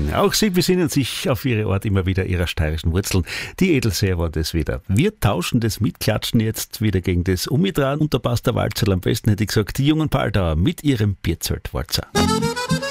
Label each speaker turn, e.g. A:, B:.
A: Wahnsinn. Auch sie besinnen sich auf ihre Art immer wieder ihrer steirischen Wurzeln. Die Edelseher war das wieder. Wir tauschen das Mitklatschen jetzt wieder gegen das Umidran und da passt der Walzerl am besten, hätte ich gesagt, die jungen Paldauer mit ihrem Bierzelt-Walzer.